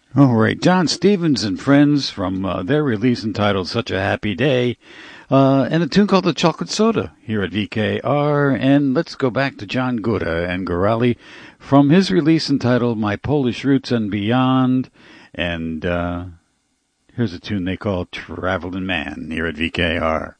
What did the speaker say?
All right, John Stevens and Friends from their release entitled Such a Happy Day, and a tune called The Chocolate Soda here at VKR. And let's go back to John Gora and Gorali from his release entitled My Polish Roots and Beyond. And here's a tune they call Traveling Man here at VKR.